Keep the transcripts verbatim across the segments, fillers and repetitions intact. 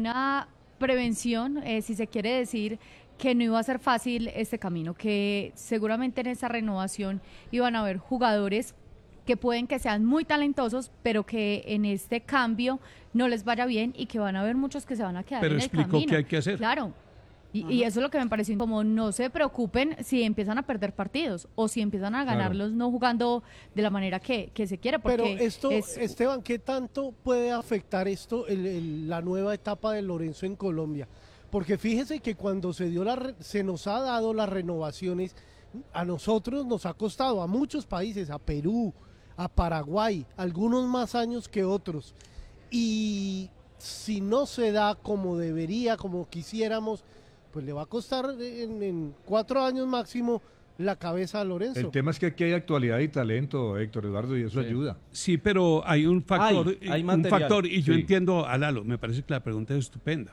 una prevención, eh, si se quiere decir, que no iba a ser fácil este camino, que seguramente en esa renovación iban a haber jugadores que pueden que sean muy talentosos, pero que en este cambio no les vaya bien y que van a haber muchos que se van a quedar pero en el camino. explicó qué hay que hacer. Claro. Y, y eso es lo que me pareció, como no se preocupen si empiezan a perder partidos o si empiezan a ganarlos claro. no jugando de la manera que, que se quiera. Porque Pero esto, es... Esteban, ¿qué tanto puede afectar esto el, el, la nueva etapa de Lorenzo en Colombia? Porque fíjese que cuando se dio la se nos ha dado las renovaciones, a nosotros nos ha costado, a muchos países, a Perú, a Paraguay, algunos más años que otros. Y si no se da como debería, como quisiéramos, pues le va a costar en, en cuatro años máximo la cabeza a Lorenzo. El tema es que aquí hay actualidad y talento, Héctor Eduardo, y eso sí. ayuda. Sí, pero hay un factor, hay, hay un factor y yo sí. entiendo a Lalo, me parece que la pregunta es estupenda,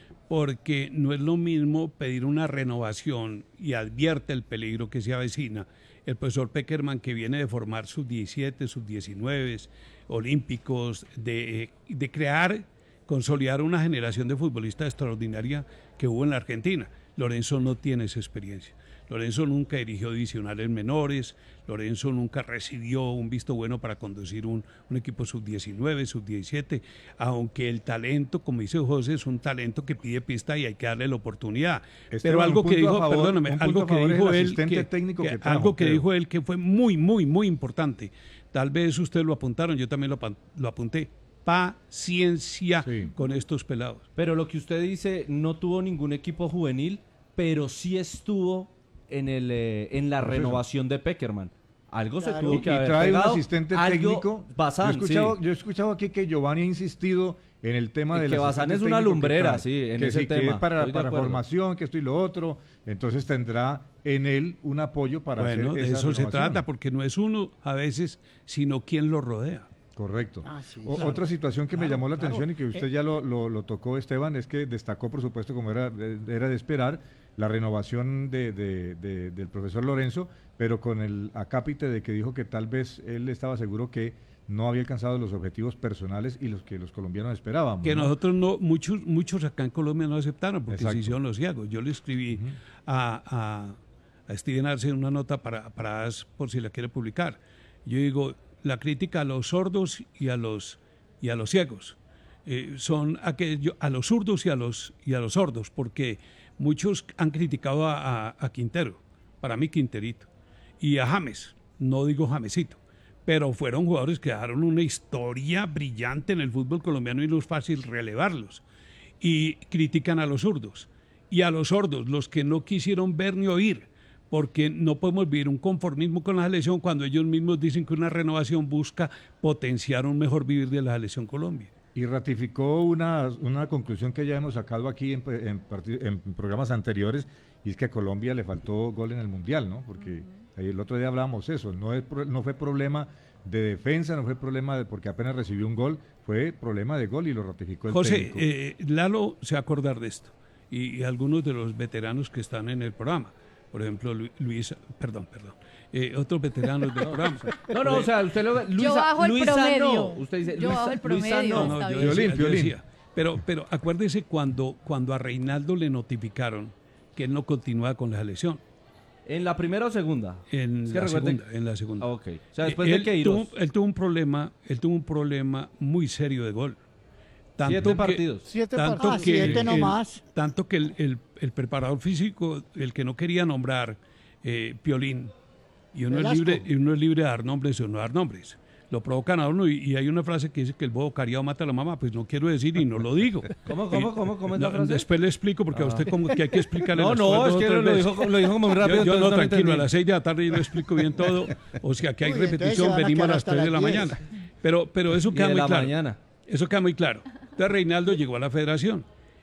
porque no es lo mismo pedir una renovación y advierte el peligro que se avecina. El profesor Peckerman, que viene de formar sub diecisiete, sub diecinueve, olímpicos, de, de crear, consolidar una generación de futbolistas extraordinaria que hubo en la Argentina. Lorenzo no tiene esa experiencia. Lorenzo nunca dirigió divisionales menores, Lorenzo nunca recibió un visto bueno para conducir un, un equipo sub diecinueve, sub diecisiete, aunque el talento, como dice José, es un talento que pide pista y hay que darle la oportunidad. Este Pero algo que dijo, favor, perdóname, algo que dijo él, que, técnico que, que trajo, algo que creo. dijo él que fue muy, muy, muy importante. Tal vez ustedes lo apuntaron, yo también lo, lo apunté. Paciencia sí. con estos pelados. Pero lo que usted dice, no tuvo ningún equipo juvenil, pero sí estuvo en el eh, en la Proceso. renovación de Peckerman. Algo claro. se tuvo que y haber trae pegado, un asistente técnico. Bazán, yo, he escuchado, sí. yo he escuchado aquí que Giovanni ha insistido en el tema de que Bazán es una lumbrera, sí, en que ese sí, tema. Que es para, para formación, que esto y lo otro. Entonces tendrá en él un apoyo para bueno, hacer de esa eso renovación. se trata, porque no es uno a veces, sino quien lo rodea. Correcto. Ah, sí, o, claro. Otra situación que claro, me llamó la claro. atención y que usted ya lo, lo, lo tocó, Esteban, es que destacó, por supuesto, como era, era de esperar, la renovación de, de, de, del profesor Lorenzo, pero con el acápite de que dijo que tal vez él estaba seguro que no había alcanzado los objetivos personales y los que los colombianos esperábamos. Que ¿no? nosotros no, muchos muchos acá en Colombia no aceptaron porque Exacto. se hicieron los ciegos. Yo le escribí uh-huh. a, a, a Steven Arce una nota para, para por si la quiere publicar. Yo digo, la crítica a los sordos y a los y a los ciegos eh, son aquello, a los zurdos y a los y a los sordos, porque muchos han criticado a, a, a Quintero, para mí Quinterito, y a James, no digo Jamesito, pero fueron jugadores que dejaron una historia brillante en el fútbol colombiano y no es fácil relevarlos. Y critican a los zurdos y a los sordos, los que no quisieron ver ni oír, porque no podemos vivir un conformismo con la selección cuando ellos mismos dicen que una renovación busca potenciar un mejor vivir de la selección Colombia. Y ratificó una, una conclusión que ya hemos sacado aquí en, en, en programas anteriores, y es que a Colombia le faltó gol en el Mundial, ¿no? Porque uh-huh. el otro día hablábamos eso, no, es, no fue problema de defensa, no fue problema de porque apenas recibió un gol, fue problema de gol y lo ratificó el José, técnico. Eh, Lalo se va a acordar de esto, y, y algunos de los veteranos que están en el programa. Por ejemplo, Luis, perdón, perdón, eh, otros veteranos del programa. No, no, o sea, usted lo Luisa, yo bajo el Luisa promedio. No. Usted dice, yo Luisa, bajo el promedio. Luisa no, no, está yo bien. decía, Violín, yo violín. decía. Pero, pero acuérdese cuando, cuando a Reinaldo le notificaron que él no continuaba con la selección. ¿En la primera o segunda? En es la que segunda, recuerde... en la segunda. Ah, ok. O sea, después él de que Queiroz. tuvo, él tuvo un problema, él tuvo un problema muy serio de gol. Tanto siete que, partidos. Siete tanto partidos. Ah, que siete el, nomás. el, tanto que el, el, el preparador físico, el que no quería nombrar eh, Piolín, y uno es, libre, y uno es libre de dar nombres o no dar nombres. Lo provocan a uno y, y hay una frase que dice que el bobo cariado mata a la mamá, pues no quiero decir y no lo digo. ¿Cómo, cómo, cómo, cómo es la no, frase? Después le explico porque ah. a usted como que hay que explicarle No, las no, cosas es que lo, lo, dijo, lo dijo como muy rápido. Yo, yo no, no tranquilo, a las seis de la tarde yo le explico bien todo, o sea que hay Uy, repetición, a venimos a las hasta tres de la las mañana. Pero, pero eso queda de muy la claro. Mañana. Eso queda muy claro. Entonces Reinaldo llegó a la federación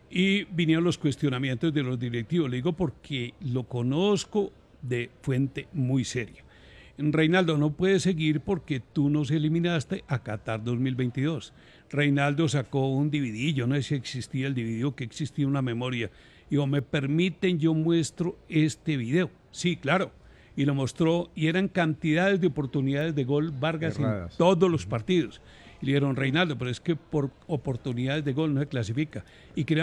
y vinieron los cuestionamientos de los directivos. Le digo porque lo conozco de fuente muy seria. Reinaldo, no puedes seguir porque tú nos eliminaste a Qatar dos mil veintidós. Reinaldo sacó un D V D, yo no sé si existía el D V D o que existía una memoria. Digo, ¿me permiten? Yo muestro este video. Sí, claro. Y lo mostró y eran cantidades de oportunidades de gol Vargas Erradas. En todos los partidos. Y le dijeron, Reinaldo, pero es que por oportunidades de gol no se clasifica. Y